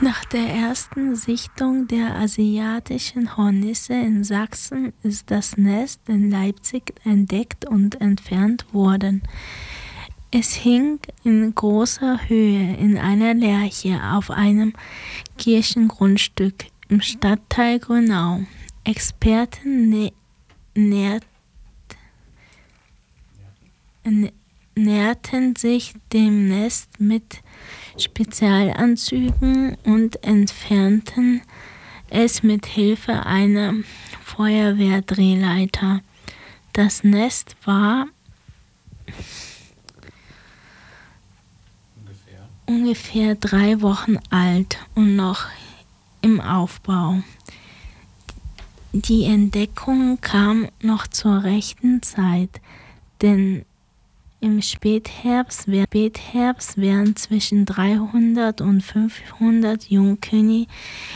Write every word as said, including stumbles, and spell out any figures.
Nach der ersten Sichtung der Asiatischen Hornisse in Sachsen ist das Nest in Leipzig entdeckt und entfernt worden. Es hing in großer Höhe in einer Lärche auf einem Kirchengrundstück im Stadtteil Grünau. Experten nä- nährt, nä- näherten sich dem Nest mit Spezialanzügen und entfernten es mit Hilfe einer Feuerwehrdrehleiter. Das Nest war Ungefähr. ungefähr drei Wochen alt und noch im Aufbau. Die Entdeckung kam noch zur rechten Zeit, denn im Spätherbst, Spätherbst werden zwischen dreihundert und fünfhundert Jungkühe